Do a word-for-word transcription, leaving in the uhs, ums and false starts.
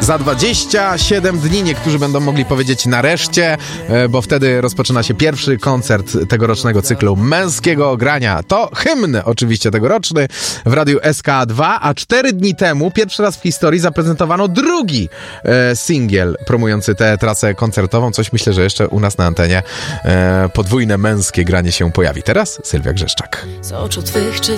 Za dwadzieścia siedem dni niektórzy będą mogli powiedzieć nareszcie, bo wtedy rozpoczyna się pierwszy koncert tegorocznego cyklu męskiego grania. To hymn oczywiście tegoroczny w Radiu S K dwa, a cztery dni temu pierwszy raz w historii zaprezentowano drugi e, singiel promujący tę trasę koncertową. Coś myślę, że jeszcze u nas na antenie e, podwójne męskie granie się pojawi. Teraz Sylwia Grzeszczak. Z oczu twych czytam